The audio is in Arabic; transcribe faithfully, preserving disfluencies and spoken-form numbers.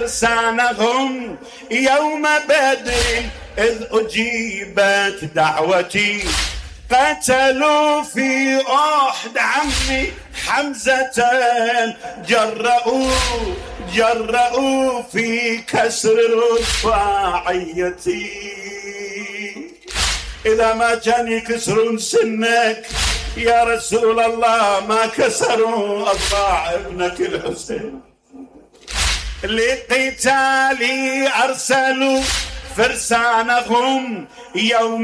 فرسانهم يوم بدر إذ أجيبت دعوتي قتلوا في أحد عمي حمزة جرؤوا جرؤوا في كسر رفاعيتي. إذا ما كان يكسرون سنك يا رسول الله ما كسروا أضلاع ابنك الحسين. لقتالي أرسلوا فرسانهم يوم